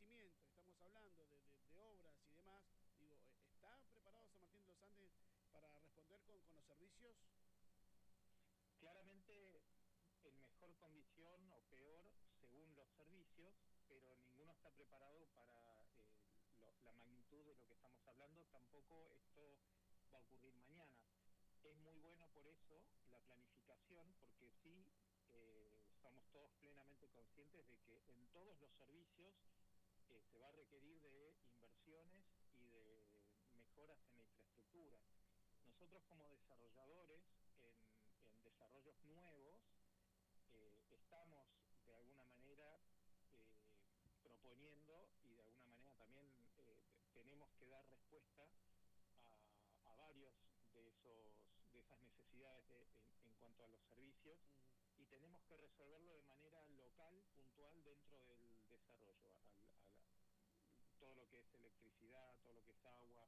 crecimiento, estamos hablando de obras y demás, digo, ¿está preparado San Martín de los Andes para responder con los servicios? Claramente en mejor condición o peor según los servicios, pero ninguno está preparado para la magnitud de lo que estamos hablando. Tampoco esto va a ocurrir mañana. Es muy bueno por eso la planificación, porque sí somos todos plenamente conscientes de que en todos los servicios se va a requerir de inversiones y de mejoras en la infraestructura. Nosotros como desarrolladores en desarrollos nuevos estamos de alguna manera proponiendo y de alguna manera también tenemos que dar respuesta a varios de esas necesidades en cuanto a los servicios, y tenemos que resolverlo de manera local, puntual dentro del desarrollo, todo lo que es electricidad, todo lo que es agua.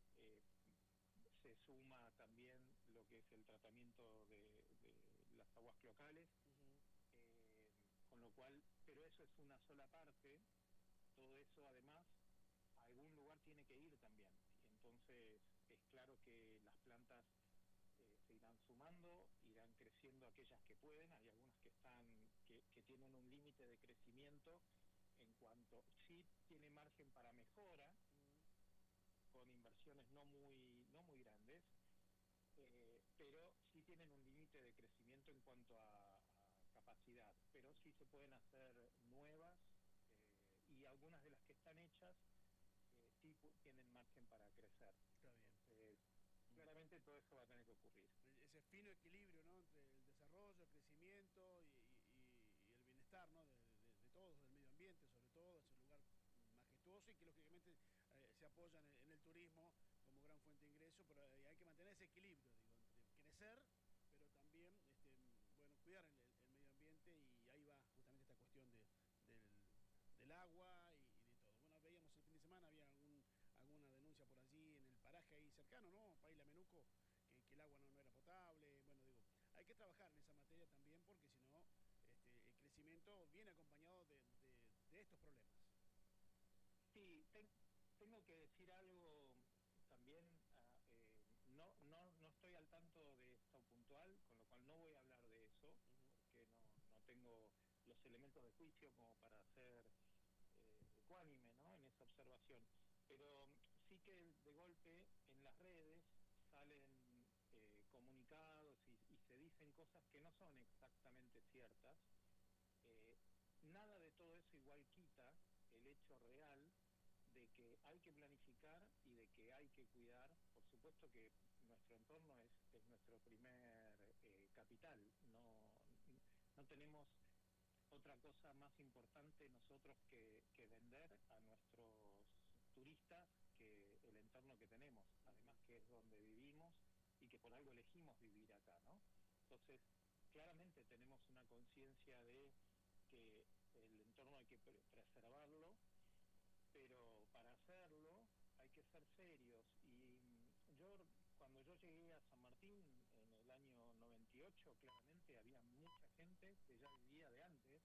Se suma también lo que es el tratamiento de las aguas locales, con lo cual, pero eso es una sola parte. Todo eso además a algún lugar tiene que ir también. Entonces es claro que las plantas se irán sumando, irán creciendo aquellas que pueden. Hay algunas que tienen un límite de crecimiento, en cuanto sí tiene margen para mejora, con inversiones no muy grandes, pero sí tienen un límite de crecimiento en cuanto a capacidad, pero sí se pueden hacer nuevas, y algunas de las que están hechas sí tienen margen para crecer. Está bien. Entonces, claramente todo eso va a tener que ocurrir. Ese fino equilibrio, ¿no?, entre el desarrollo, el crecimiento y el bienestar, ¿no?, de todos, del medio ambiente, sobre todo, es un lugar majestuoso y que lógicamente se apoya en el turismo como gran fuente de ingreso, pero hay que mantener ese equilibrio, digo, entre crecer, pero también bueno, cuidar el medio ambiente, y ahí va justamente esta cuestión del agua y de todo. Bueno, veíamos el fin de semana, había alguna denuncia por allí en el paraje ahí cercano, ¿no?, Paila Menuco, que el agua no era potable. Bueno, digo, hay que trabajar en esa materia también, porque si no, el crecimiento viene acompañado de estos problemas. Sí, tengo que decir algo también. No estoy al tanto de esto puntual, con lo cual no voy a hablar de eso, porque no tengo los elementos de juicio como para ser ecuánime, ¿no?, en esa observación. Pero sí que de golpe en las redes salen comunicados y se dicen cosas que no son exactamente ciertas. Nada de todo eso igual quita el hecho real de que hay que planificar y de que hay que cuidar. Por supuesto que nuestro entorno es nuestro primer capital. No tenemos otra cosa más importante nosotros que vender a nuestros turistas que el entorno que tenemos, además que es donde vivimos y que por algo elegimos vivir acá, ¿no? Entonces, claramente tenemos una conciencia de que el entorno hay que preservarlo, pero para hacerlo hay que ser serios. Y cuando yo llegué a San Martín en el año 98, claramente había mucha gente que ya vivía de antes,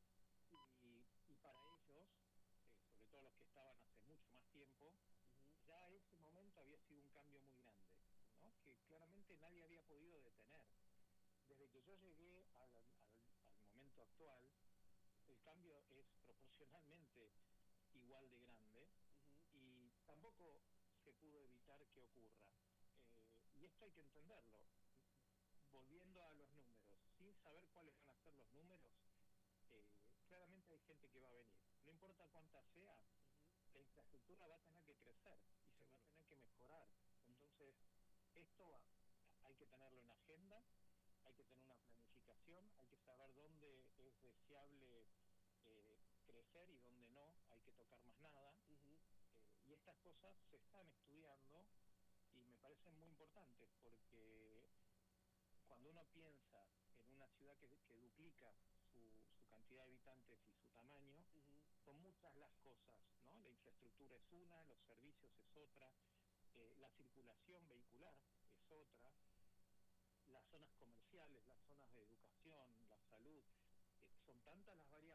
y para ellos, sobre todo los que estaban hace mucho más tiempo, ya ese momento había sido un cambio muy grande, ¿no?, que claramente nadie había podido detener. Desde que yo llegué al momento actual, el cambio es proporcionalmente igual de grande, y tampoco se pudo evitar que ocurra. Y esto hay que entenderlo. Volviendo a los números, sin saber cuáles van a ser los números, claramente hay gente que va a venir. No importa cuánta sea, la infraestructura va a tener que crecer y se va a tener que mejorar. Entonces, esto hay que tenerlo en agenda, hay que tener una planificación, hay que saber dónde es deseable crecer y dónde no, hay que tocar más nada. Y estas cosas se están estudiando y me parecen muy importantes, porque cuando uno piensa en una ciudad que duplica su cantidad de habitantes y su tamaño, son muchas las cosas, ¿no? La infraestructura es una, los servicios es otra, la circulación vehicular es otra, las zonas comerciales, las zonas de educación, la salud, son tantas las variables